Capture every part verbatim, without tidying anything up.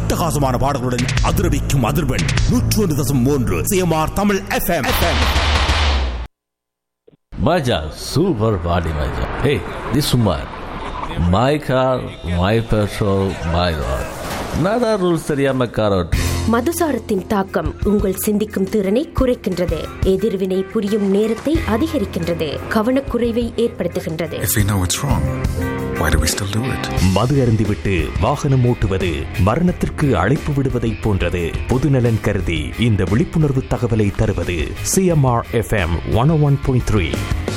அட்டகாசமான பாடல்களுடன் அதிரவிக்கும் அதிர்வெண் நூற்று ஒன்று தசம் மூன்று CMR Tamil FM. Maja, super body Maja. Hey, this woman, my car, my petrol, my road. Nada rules தெரியாம கார் ஓட்டு. மதுசாரத்தின் தாக்கம் உங்கள் சிந்திக்கும் திறனை குறைக்கின்றது, எதிர்வினை புரியும் நேரத்தை அதிகரிக்கின்றது, கவனக்குறைவை ஏற்படுத்துகின்றது. If we know it's wrong, why do we still do it? மது அருந்திவிட்டு வாகனம் ஓட்டுவது மரணத்திற்கு அழைப்பு விடுவதை போன்றது. பொதுநலன் கருதி இந்த விழிப்புணர்வு தகவலை தருவது சிஎம்ஆர் எஃப்எம் ஒன் ஓ one point three.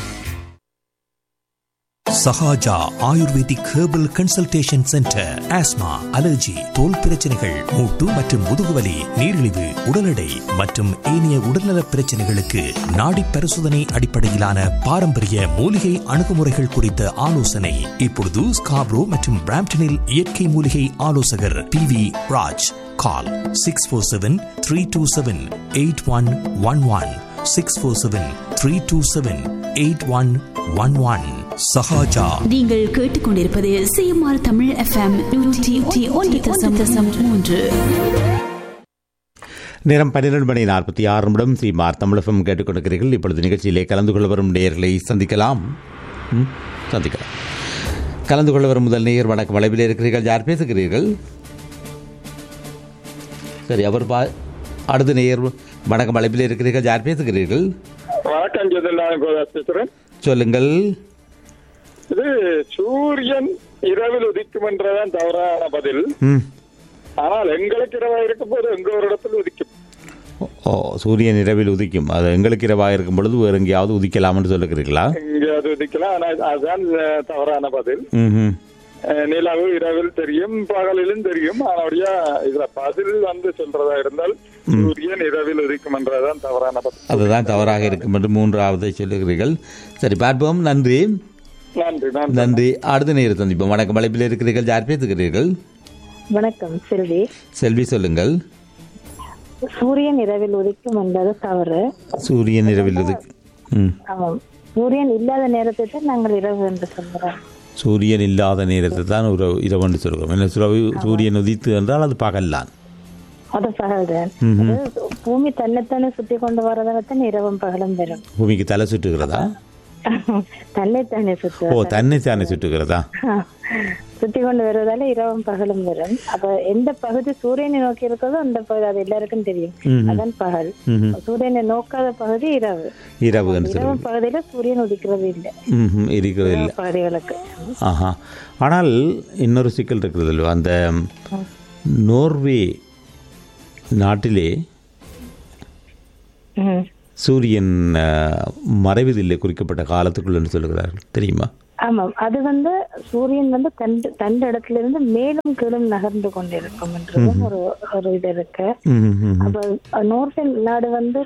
Sahaja ayurvedic herbal consultation centre. Asthma, allergy, தோல் பிரச்சனைகள், மூட்டு மற்றும் முதுகுவலி, நீரிழிவு, உடல் எடை மற்றும் ஏனைய உடல்நல பிரச்சனைகளுக்கு நாடி பரிசோதனை அடிப்படையிலான பாரம்பரிய மூலிகை அணுகுமுறைகள் குறித்த ஆலோசனை இப்பொழுது ஸ்காப்ரோ மற்றும் பிராம்டனில் இயற்கை மூலிகை ஆலோசகர் பி வி ராஜ். கால் six four seven three two seven eight one one one six four seven three two seven eight one one one. Sahaja. நீங்கள் கேட்டுக்கொண்டிருப்பது சிஎம்ஆர் தமிழ் எஃப்எம் நூற்றி ஒன்று தசம் மூன்று. நேரம் பன்னிரண்டு மணி நாற்பத்தி ஆறு நிமிடம். சிஎம்ஆர் தமிழ் எஃப்எம் கேட்டுக்கொண்டிருக்கிறீர்கள். இப்பொழுது நிகழ்ச்சியிலே கலந்து கொள்ள வரும் நேயர்களை சந்திக்கலாம் சந்திக்கலாம் கலந்து கொள்ள வரும் முதல் நேயர் வணக்கம். வளைவில் இருக்கிறீர்கள், யார் பேசுகிறீர்கள்? சரி, அவர் பா அடுத்த நேயர் வணக்கம். வளைவில் இருக்கிறீர்கள், யார் பேசுகிறீர்கள்? சொல்லுங்கள். இது சூரியன் இரவில் உதிக்கும் என்றதான் தவறான பதில். ஆனால் எங்களுக்கு இரவா இருக்கும் போது எங்க ஒரு இடத்துல உதிக்கும். ஓ, சூரியன் இரவில் உதிக்கும், அது எங்களுக்கு இரவா இருக்கும் பொழுது வேறு எங்கேயாவது உதிக்கலாம்னு சொல்லுகிறீங்களா? எங்கேயாவது உதிக்கலாம், ஆனால் அதுதான் தவறான பதில். நிலவு இரவில் தெரியும், பகலிலும் தெரியும். ஆனால் இதுல பதில் வந்து சொல்றதா இருந்தால் சூரியன் இரவில் உதிக்கும் என்றதான் தவறான பதில். அதுதான் தவறாக இருக்கும் என்று மூன்றாவதை சொல்லுகிறீர்கள். சரி, பார்ப்போம். நன்றி நன்றி நன்றி. அடுத்த நேரம் சந்திப்போம். வணக்கம். அழைப்பில் இருக்கிறீர்கள், யார் பேசுகிறீர்கள்? வணக்கம், செல்வி. செல்வி, சொல்லுங்கள். சூரியன் இரவில் உதிக்கும் என்பது தவறு. சூரியன் இரவில் உதிக்கும். ஆமாம், சூரியன் இல்லாத நேரத்தை தான் நாங்கள் இரவு என்று சொல்கிறோம். சூரியன் இல்லாத நேரத்தை தான் ஒரு இரவு என்று சொல்கிறோம். என்ன சூரியன் உதித்து என்றால் அது பகல்தான். அது பகல் தான். பூமி தன்னைத்தானே சுற்றி கொண்டு வரதான் இரவும் பகலும் வரும். பூமிக்கு தலை சுற்றுகிறதா? தன்னைத்தானே சுற்று. ஓ, தன்னைத்தானே சுற்றுகிறதா? சுத்தி கொண்டு வருவதால இரவும் பகலும் வரும். அப்ப எந்த பகுதி சூரியனை நோக்கி இருக்கிறதோ அந்த பகுதி அது எல்லாருக்கும் தெரியும், அதான் பகல். சூரியனை நோக்காத பகுதி இரவு. இரவு இரவு பகுதியில சூரியன் உதிக்கிறது இல்லை, இருக்கிறது இல்லை பகுதிகளுக்கு. ஆஹா. ஆனால் இன்னொரு சிக்கல் இருக்கிறது. அந்த நோர்வே நாட்டிலே சூரியன் மறைவதில்லை குறிக்கப்பட்ட காலத்துக்குள் என்று சொல்லுகிறார்கள், தெரியுமா? ஆமாம், அது வந்து சூரியன் வந்து தண்டு தண்டு இடத்துல இருந்து மேலும் கீழும் நகர்ந்து கொண்டிருக்கும் என்றதும் ஒரு ஒரு இது இருக்கு. அப்ப நோர்வே நாடு வந்து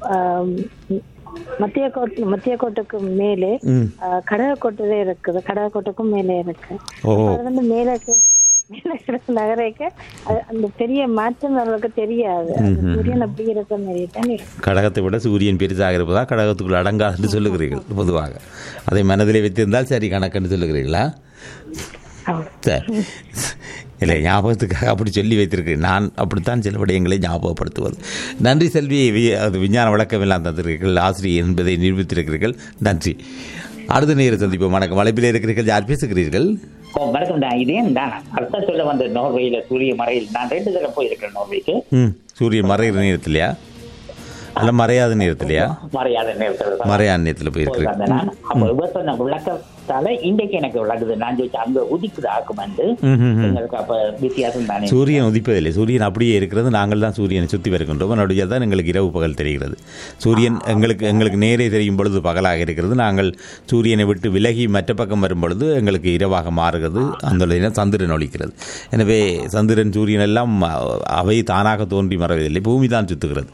மத்திய கோட்டை மத்திய கோட்டைக்கு மேலே கடகக்கோட்டை இருக்குது, கடகக்கோட்டைக்கும் மேலே இருக்கு. அது வந்து மேலே நகரைக்க அந்த பெரிய மாற்றம் அவர்களுக்கு தெரியாது. சூரியன் அப்படி இருக்க மாதிரி தான். கடகத்தை விட சூரியன் பெரிதாக இருப்பதா கடகத்துக்குள் அடங்காதுன்னு சொல்லுகிறீர்கள் பொதுவாக. அதை மனதிலே வைத்திருந்தால் சரி கணக்குன்னு சொல்லுகிறீங்களா? சரி, இல்லை, ஞாபகத்துக்காக அப்படி சொல்லி வைத்திருக்கிறேன். நான் அப்படித்தான் சில விடயங்களை ஞாபகப்படுத்துவது. நன்றி செல்வி. அது விஞ்ஞான விளக்கமெல்லாம் தந்திருக்கிறீர்கள், ஆசிரியர் என்பதை நிரூபித்திருக்கிறீர்கள். நன்றி. அடுத்த நேரம் சந்திப்போம். வணக்கம். வளைப்பில் இருக்கிறீர்கள், யார் பேசுகிறீர்கள்? வணக்கம் தான். இதே தான் அடுத்த சொல்ல வந்த நோர்வேயில சூரிய மறையில் நான் ரெண்டு தடவை போயிருக்கேன் நோர்வேக்கு. சூரியன் மறைகிற நேரத்திலையா அல்ல மறையாத நேரத்திலையா? மறையாத நேரத்தில் மறையாத நேரத்தில் போயிருக்கேன். அப்போ இவர் சொன்ன விளக்கத்தால இன்றைக்கு எனக்கு விளக்குது. நான் அங்க உதிக்குது ஆக்கும் வந்து அப்ப வித்தியாசம் தானே. சூரியன் உதிப்பதில்லை, சூரியன் அப்படியே இருக்கிறது. நாங்கள் தான் சூரியனை சுற்றி வருகின்றோம். நடுவே தான் எங்களுக்கு இரவு பகல் தெரிகிறது. சூரியன் எங்களுக்கு எங்களுக்கு நேரே தெரியும் பொழுது பகலாக இருக்கிறது. நாங்கள் சூரியனை விட்டு விலகி மற்ற பக்கம் வரும் பொழுது எங்களுக்கு இரவாக மாறுகிறது. அந்த சந்திரன் ஒழிக்கிறது. எனவே சந்திரன் சூரியன் எல்லாம் அவை தானாக தோன்றி மறைவதில்லை, பூமி தான் சுற்றுகிறது.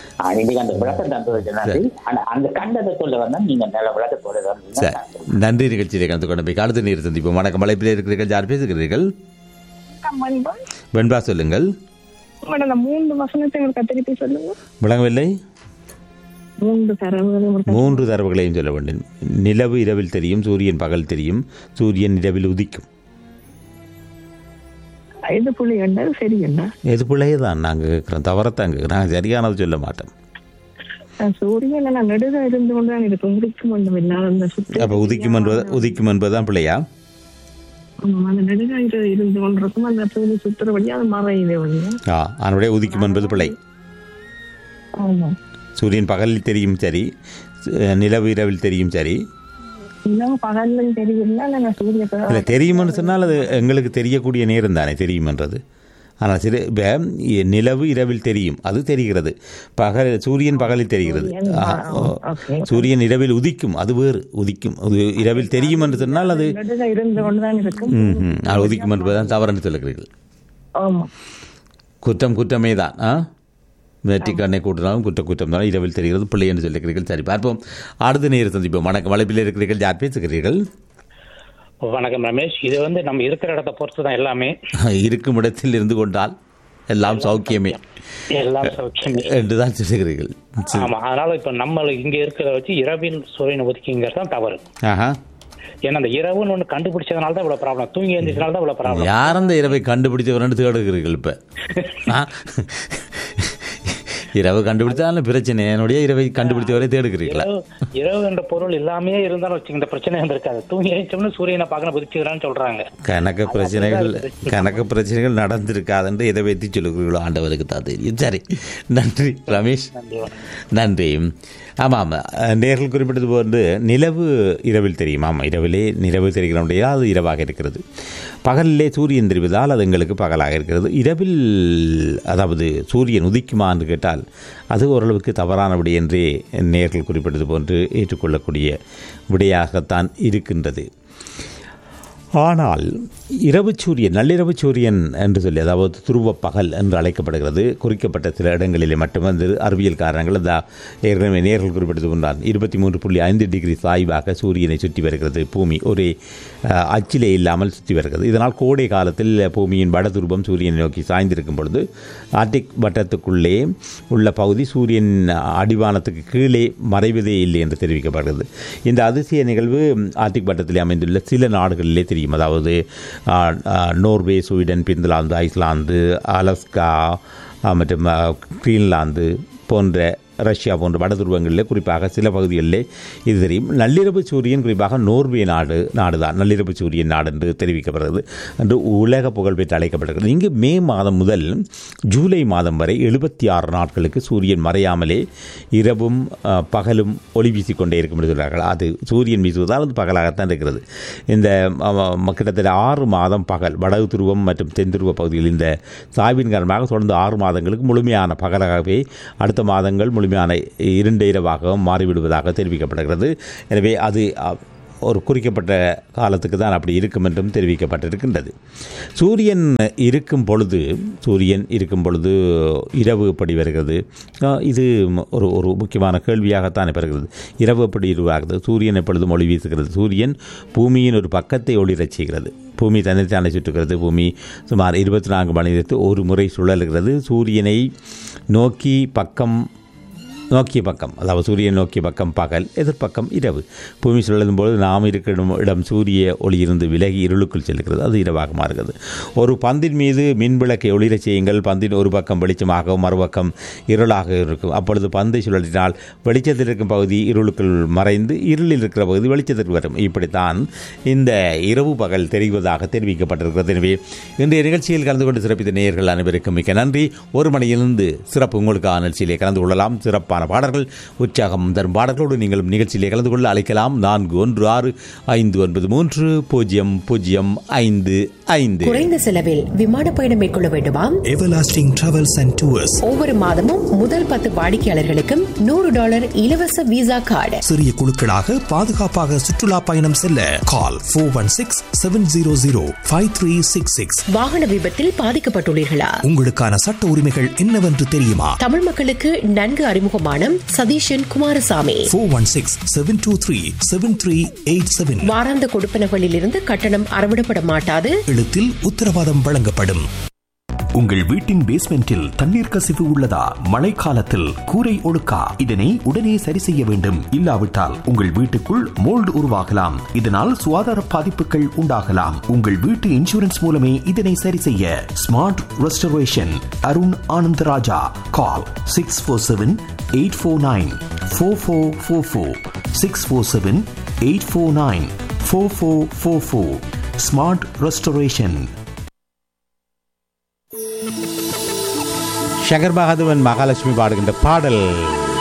நன்றி. நிகழ்ச்சியை கலந்து கொண்டு போய் அடுத்த நேரம் சந்திப்போம். வணக்கம். மலைப்பில் இருக்கிறீர்கள், யார் பேசுகிறீர்கள்? வெண்பா, சொல்லுங்கள். விளங்கவில்லை. மூன்று தரவுகளையும் சொல்ல வேண்டும். நிலவு இரவில் தெரியும், சூரியன் பகல் தெரியும், சூரியன் இரவில் உதிக்கும். எது புள்ளி கண்டது சரி என்ன எது பிள்ளையே தான் நாங்கள் கேட்குறோம், தவறத்தான் கேட்குறோம், நாங்கள் சரியானது சொல்ல மாட்டோம். சூரியன் நான் நடுக இருந்து கொண்டுதான் இருக்கும், உதிக்கும் ஒன்றும் இல்லாத அப்போ உதிக்கும் என்பது உதிக்கும் என்பதுதான் பிள்ளையா? அந்த நடுக இருந்து கொண்டிருக்கும் அந்த சூரிய சுத்துற வழியா அது மறையுது வழியா. ஆ அதனுடைய உதிக்கும் என்பது பிள்ளை. ஆமா, சூரியன் பகலில் தெரியும் சரி, நிலவு இரவில் தெரியும் சரி. நிலவு பகலில் தெரியல, நாங்கள் சூரிய இல்லை தெரியும்னு சொன்னால் அது எங்களுக்கு தெரியக்கூடிய நேரம் தானே தெரியுமென்றது. ஆனால் சிறு நிலவு இரவில் தெரியும், அது தெரிகிறது. பகல் சூரியன் பகலில் தெரிகிறது, சூரியன் இரவில் உதிக்கும், அது வேறு. உதிக்கும் இரவில் தெரியும் என்று சொன்னால் அது உதிக்கும் என்பதுதான் தவறு என்று சொல்லுகிறீர்கள். குற்றம் குற்றமே தான். ஆ வெற்றிக்கண்ணை கூட்டினாலும் குற்ற குற்றம் தான், இரவில் தெரிகிறது பிள்ளை என்று சொல்லுகிறீர்கள். சரி, பார்ப்போம். அடுத்த நேரம் சந்திப்போம். வணக்கம், வளைப்பில் இருக்கிறீர்கள், யார் பேசுகிறீர்கள்? வணக்கம் ரமேஷ். இது வந்து நம்ம இருக்கிற இடத்தை பொறுத்து தான் எல்லாமே. இருக்கும் இடத்தில் இருந்து கொண்டால் எல்லாம் சௌக்கியமே, எல்லாம் சௌக்கியமே என்றுதான் சொல்லுகிறீர்கள். ஆமா, அதனால இப்ப நம்ம இங்க இருக்கிறத வச்சு இரவில் சூரியனை ஒதுக்கிங்கிறது தான் தவறு. ஏன்னா அந்த இரவுன்னு ஒண்ணு கண்டுபிடிச்சதுனால தான் இவ்வளவு ப்ராப்ளம், தூங்கி எழுந்தினால தான் இவ்வளவு ப்ராப்ளம். யார் அந்த இரவை கண்டுபிடிச்சவரன்னு தேடுகிறீர்கள்? இப்ப இரவு கண்டுபிடிச்சாலும் பிரச்சனை, என்னுடைய இரவை கண்டுபிடிச்சவரை தேடுகிறீங்களா? இரவு என்ற பொருள் எல்லாமே இருந்தாலும் வச்சு இந்த பிரச்சனை இருந்திருக்காது. தூங்கி எழுந்தோம்னு சூரியனை பார்க்கணும் புதிச்சுக்கிறான்னு சொல்றாங்க. கணக்க பிரச்சனைகள் கணக்க பிரச்சனைகள் நடந்திருக்காதுன்று எதை வைத்து சொல்லுகிறீர்களோ ஆண்டவருக்கு தான் தெரியும். சரி, நன்றி ரமேஷ், நன்றி. ஆமாம் ஆமாம், நேர்கள் குறிப்பிட்டது போன்று நிலவு இரவில் தெரியும். ஆமாம், இரவிலே நிலவு தெரிகிறோடைய அது இரவாக இருக்கிறது. பகலிலே சூரியன் தெரிவதால் அது எங்களுக்கு பகலாக இருக்கிறது. இரவில் அதாவது சூரியன் உதிக்குமா என்று கேட்டால் அது ஓரளவுக்கு தவறான விடை என்றே நேர்கள் குறிப்பிட்டது போன்று ஏற்றுக்கொள்ளக்கூடிய விடையாகத்தான் இருக்கின்றது. ஆனால் இரவு சூரியன், நள்ளிரவு சூரியன் என்று சொல்லி, அதாவது துருவ பகல் என்று அழைக்கப்படுகிறது. குறிக்கப்பட்ட சில இடங்களிலே மட்டுமே அந்த அறிவியல் காரணங்கள் அந்த ஏற்கனவே நேர்கள் குறிப்பிட்டது கொண்டார். இருபத்தி மூன்று புள்ளி ஐந்து டிகிரி சாய்வாக சூரியனை சுற்றி வருகிறது பூமி, ஒரே அச்சிலே இல்லாமல் சுற்றி வருகிறது. இதனால் கோடை காலத்தில் பூமியின் வட துருவம் சூரியனை நோக்கி சாய்ந்திருக்கும் பொழுது ஆர்டிக் வட்டத்துக்குள்ளே உள்ள பகுதி சூரியன் அடிவானத்துக்கு கீழே மறைவதே இல்லை என்று தெரிவிக்கப்படுகிறது. இந்த அதிசய நிகழ்வு ஆர்டிக் வட்டத்திலே அமைந்துள்ள சில நாடுகளிலே தெரியும். அதாவது Norway, Sweden, Finland, Iceland, Alaska மற்றும் கிரீன்லாந்து போன்ற ரஷ்யா போன்ற வட துருவங்களில் குறிப்பாக சில பகுதிகளிலே இது தெரியும். நள்ளிரவு சூரியன் குறிப்பாக நோர்வே நாடு நாடு தான் நள்ளிரவு சூரியன் நாடு என்று தெரிவிக்கப்படுகிறது என்று உலக புகழ்பெற்று அழைக்கப்படுகிறது. இங்கு மே மாதம் முதல் ஜூலை மாதம் வரை எழுபத்தி ஆறு நாட்களுக்கு சூரியன் மறையாமலே இரவும் பகலும் ஒளி வீசிக்கொண்டே இருக்கும் என்று சொல்கிறார்கள். அது சூரியன் வீசுவதால் அது பகலாகத்தான் இருக்கிறது. இந்த கிட்டத்தட்ட ஆறு மாதம் பகல் வட துருவம் மற்றும் தென் துருவ பகுதியில் இந்த சாய்வின் காரணமாக தொடர்ந்து ஆறு மாதங்களுக்கு முழுமையான பகலாகவே அடுத்த மாதங்கள் முழுமையான இரண்டு இரவாகவும் மாறிவிடுவதாக தெரிவிக்கப்படுகிறது. எனவே அது ஒரு குறிக்கப்பட்ட காலத்துக்கு தான் அப்படி இருக்கும் என்றும் தெரிவிக்கப்பட்டிருக்கின்றது. சூரியன் இருக்கும் பொழுது சூரியன் இருக்கும் பொழுது இரவு எப்படி வருகிறது? இது ஒரு ஒரு முக்கியமான கேள்வியாகத்தான் பெறுகிறது. இரவு எப்படி உருவாகிறது? சூரியன் எப்பொழுதும் ஒளி வீசுகிறது. சூரியன் பூமியின் ஒரு பக்கத்தை ஒளிரச் செய்கிறது. பூமி தன்னைத்தானே சுற்றுகிறது. பூமி சுமார் இருபத்தி நான்கு மணி நேரத்தில் ஒரு முறை சுழல்கிறது. சூரியனை நோக்கி பக்கம் நோக்கிய பக்கம், அதாவது சூரியன் நோக்கிய பக்கம் பகல், எதிர்ப்பக்கம் இரவு. பூமி சுழலும் பொழுது நாம் இருக்கிற இடம் சூரிய ஒளியிருந்து விலகி இருளுக்குள் செல்கிறது, அது இரவாக மாறுகிறது. ஒரு பந்தின் மீது மின் விளக்கை ஒளிரச் செய்யுங்கள். பந்தின் ஒரு பக்கம் வெளிச்சமாகவும் மறுபக்கம் இருளாக இருக்கும். அப்பொழுது பந்தை சுழற்றினால் வெளிச்சத்தில் இருக்கும் பகுதி இருளுக்குள் மறைந்து இருளில் இருக்கிற பகுதி வெளிச்சத்திற்கு வரும். இப்படித்தான் இந்த இரவு பகல் தெரிவதாக தெரிவிக்கப்பட்டிருக்கிறது. எனவே இன்றைய நிகழ்ச்சியில் கலந்து கொண்டு சிறப்பித்த நேயர்கள் அனைவருக்கும் மிக்க நன்றி. ஒரு மணியிலிருந்து சிறப்பு உங்களுக்கான நிகழ்ச்சியிலே கலந்து கொள்ளலாம். சிறப்பான பாடல்கள், உற்சாகம் தரும் பாடல்களோடு நீங்களும் நிகழ்ச்சியிலே கலந்து கொள்ள அழைக்கலாம். நான்கு ஒன்று ஆறு ஐந்து ஒன்பது மூன்று பூஜ்ஜியம் பூஜ்ஜியம் ஐந்து ஐந்து. குறைந்த செலவில் விமான பயணம் மேற்கொள்ள வேண்டுமா? எவர்லாஸ்டிங் டிராவல்ஸ் அண்ட் டூர்ஸ் ஒவ்வொரு மாதமும் முதல் பத்து வாடிக்கையாளர்களுக்கும் நூறு டாலர் இலவச விசா கார்டு. சிறிய குழுக்களாக பாதுகாப்பாக சுற்றுலா பயணம் செல்ல call four one six seven zero zero five three six six. வாகன விபத்தில் பாதிக்கப்பட்டுள்ளீர்களா? உங்களுக்கான சட்ட உரிமைகள் என்னவென்று தெரியுமா? தமிழ் மக்களுக்கு நன்கு அறிமுகம் Satheesan Kumaraswamy four one six seven two three seven three eight seven. வாராந்த கொடுப்பனகளில் இருந்து கட்டணம் அறவிடப்பட மாட்டாது. எழுத்தில் உத்தரவாதம் வழங்கப்படும். உங்கள் வீட்டின் பேஸ்மெண்டில் தண்ணீர் கசிவு உள்ளதா? மழைக்காலத்தில் கூரை ஒழுக்கா? இதனை உடனே சரி செய்ய வேண்டும். இல்லாவிட்டால் உங்கள் வீட்டுக்குள் மோல்டு உருவாகலாம். இதனால் சுகாதார பாதிப்புகள் உண்டாகலாம். உங்கள் வீட்டு இன்சூரன்ஸ் மூலமே இதனை சரி செய்ய. Smart restoration, Arun Anandaraja. கால் six four seven eight four nine four four four four six four seven eight four nine four four four four. Smart restoration. Shankar Mahadevan Mahalakshmi பாடுகின்ற பாடல்